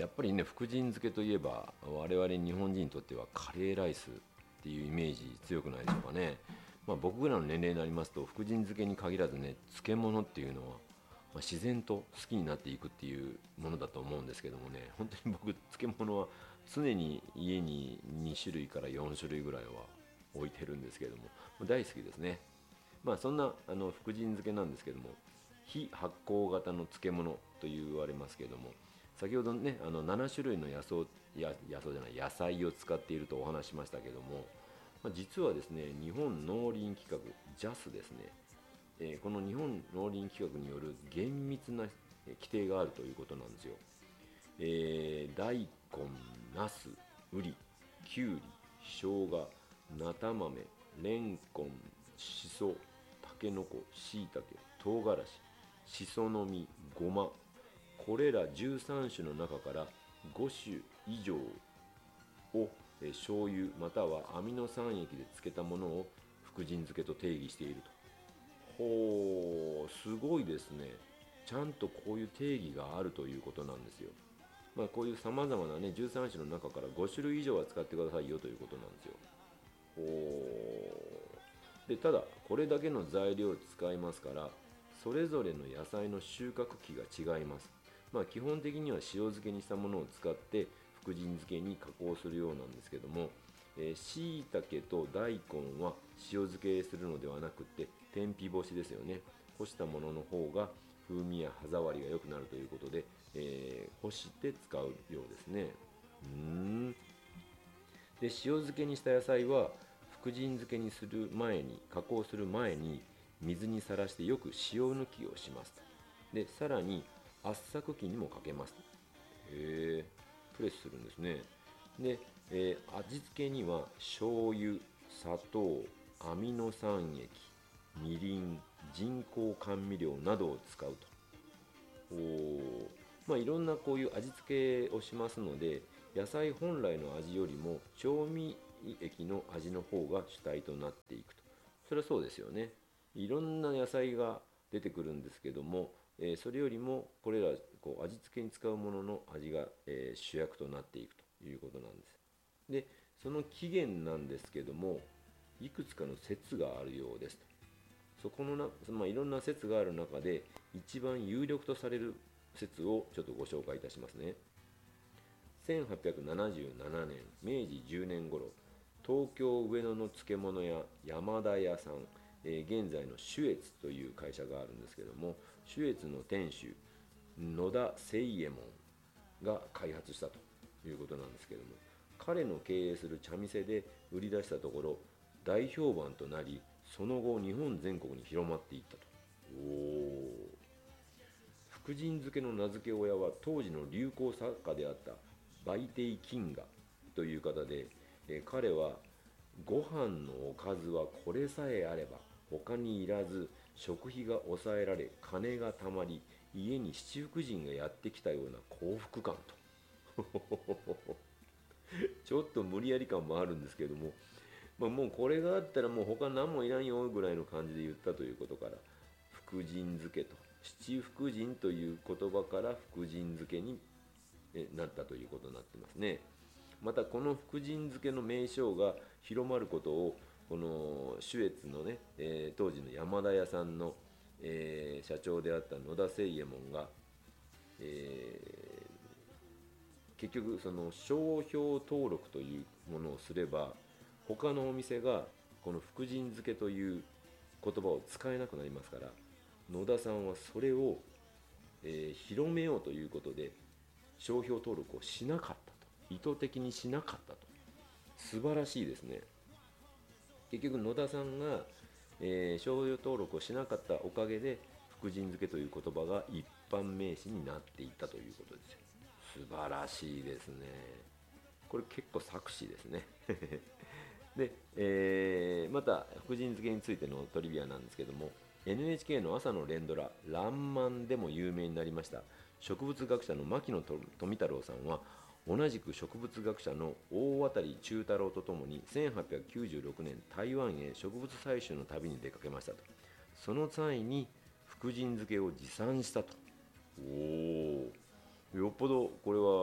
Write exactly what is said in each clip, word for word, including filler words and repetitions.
やっぱりね、福神漬けといえば我々日本人にとってはカレーライスっていうイメージ強くないでしょうかね。まあ、僕ぐらいの年齢になりますと、福神漬けに限らずね、漬物っていうのは、まあ、自然と好きになっていくっていうものだと思うんですけどもね、本当に僕漬物は常に家にに種類からよん種類ぐらいは置いてるんですけども、大好きですね。まあ、そんなあの福神漬けなんですけども、非発酵型の漬物と言われますけども、先ほどね、あのなな種類の野草や野草じゃない野菜を使っているとお話ししましたけども、まあ、実はですね、日本農林規格 ジャス ですね、えーこの日本農林規格による厳密な規定があるということなんですよ。えー大根、ナス、ウリ、キュウリ、生姜、菜豆、レンコン、シソ、タケノコ、シイタケ、唐辛子、シソの実、ごま、これらじゅうさん種の中からご種以上をえー醤油またはアミノ酸液で漬けたものを福神漬けと定義していると。ほう、すごいですね。ちゃんとこういう定義があるということなんですよ。まあ、こういうさまざまな、ね、じゅうさん種の中からご種類以上は使ってくださいよということなんですよ。ほう。で、ただこれだけの材料を使いますから、それぞれの野菜の収穫期が違います。まあ、基本的には塩漬けにしたものを使って福神漬けに加工するようなんですけども、えー、椎茸と大根は塩漬けするのではなくて天日干しですよね。干したものの方が風味や歯触りが良くなるということで、えー干して使うようですね。うーん。で、塩漬けにした野菜は福神漬けにする前に加工する前に水にさらしてよく塩抜きをします。で、さらに圧搾機にもかけます。へえ、プレスするんですね。で、えー味付けには醤油、砂糖、アミノ酸液、みりん、人工甘味料などを使うと。おー、まあ、いろんなこういう味付けをしますので、野菜本来の味よりも調味液の味の方が主体となっていくと。それはそうですよね。いろんな野菜が出てくるんですけども、えーそれよりもこれらこう味付けに使うものの味が、えー主役となっていくということなんです。で、その起源なんですけども、いくつかの説があるようですと。そこのな、まあ、いろんな説がある中で一番有力とされる説をちょっとご紹介いたしますね。せんはっぴゃくななじゅうななねん、明治じゅうねん頃、東京上野の漬物屋山田屋さん、えー現在の朱越という会社があるんですけども、朱越の店主野田誠右衛門が開発したということなんですけども、彼の経営する茶店で売り出したところ大評判となり、その後日本全国に広まっていったと。おお。福神漬けの名付け親は当時の流行作家であった売亭金河という方で、えー彼はご飯のおかずはこれさえあれば他にいらず、食費が抑えられ金がたまり、家に七福神がやってきたような幸福感と。ちょっと無理やり感もあるんですけども、まあ、もうこれがあったらもう他何もいらんよぐらいの感じで言ったということから、福神漬けと、七福神という言葉から福神漬けにえなったということになってますね。またこの福神漬けの名称が広まることを、この朱越のね、えー当時の山田屋さんの、えー社長であった野田誠右衛門が、えー結局その商標登録というものをすれば、他のお店がこの福神漬けという言葉を使えなくなりますから、野田さんはそれを、えー広めようということで商標登録をしなかったと、意図的にしなかったと。素晴らしいですね。結局野田さんが、えー商標登録をしなかったおかげで福神漬けという言葉が一般名詞になっていったということですよ。素晴らしいですね。これ結構作詞ですね。で、えーまた福神漬けについてのトリビアなんですけども、 エヌエイチケー の朝の連ドラ「らんまん」でも有名になりました植物学者の牧野富太郎さんは、同じく植物学者の大渡忠太郎とともにせんはっぴゃくきゅうじゅうろくねん台湾へ植物採集の旅に出かけましたと。その際に福神漬けを持参したと。おお、よっぽどこれは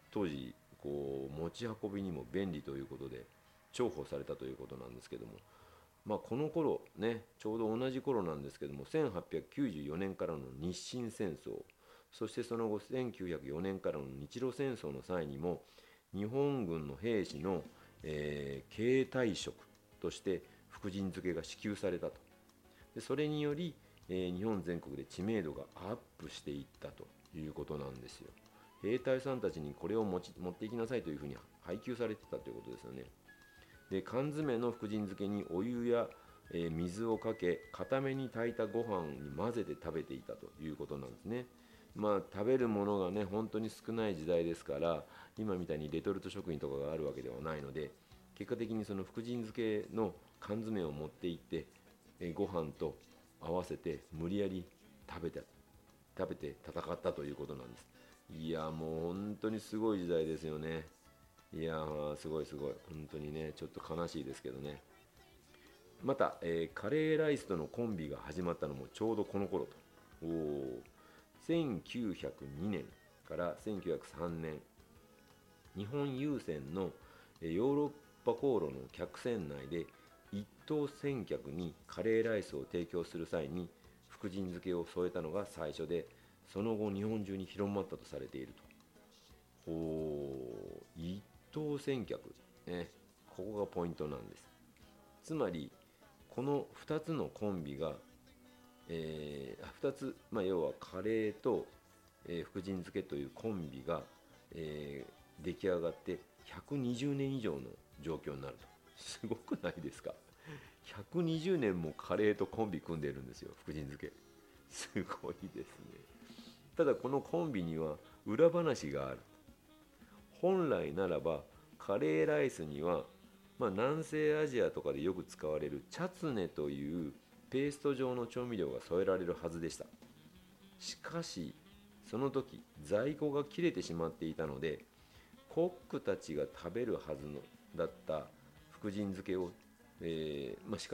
当時こう持ち運びにも便利ということで重宝されたということなんですけども、まあ、この頃ね、ちょうど同じ頃なんですけども、せんはっぴゃくきゅうじゅうよねんからの日清戦争、そしてその後せんきゅうひゃくよねんからの日露戦争の際にも日本軍の兵士の、えー、携帯食として福神漬けが支給されたと。でそれにより、えー、日本全国で知名度がアップしていったということなんですよ。兵隊さんたちにこれを持ち持っていきなさいというふうに配給されてたということですよね。で缶詰の福神漬けにお湯や、えー水をかけ固めに炊いたご飯に混ぜて食べていたということなんですね。まあ食べるものがね本当に少ない時代ですから、今みたいにレトルト食品とかがあるわけではないので、結果的にその福神漬けの缶詰を持っていって、えーご飯と合わせて無理やり食べて食べて戦ったということなんです。いやもう本当にすごい時代ですよね。いやーすごいすごい本当にね、ちょっと悲しいですけどね。また、えーカレーライスとのコンビが始まったのもちょうどこの頃と。おーせんきゅうひゃくにねんからせんきゅうひゃくさんねん、日本郵船のえーヨーロッパ航路の客船内で一等船客にカレーライスを提供する際に福神漬けを添えたのが最初で、その後日本中に広まったとされていると。ほう一等船客、ね、ここがポイントなんです。つまりこのふたつのコンビが、えー、ふたつ、まあ、要はカレーと、えー福神漬けというコンビが、えー出来上がってひゃくにじゅうねん以上の状況になると。すごくないですか？ひゃくにじゅうねんもカレーとコンビ組んでるんですよ、福神漬け。すごいですね。ただこのコンビには裏話がある。本来ならばカレーライスには、まあ、南西アジアとかでよく使われるチャツネというペースト状の調味料が添えられるはずでした。しかしその時在庫が切れてしまっていたので、コックたちが食べるはずのだった福神漬けを、えーまあ、しか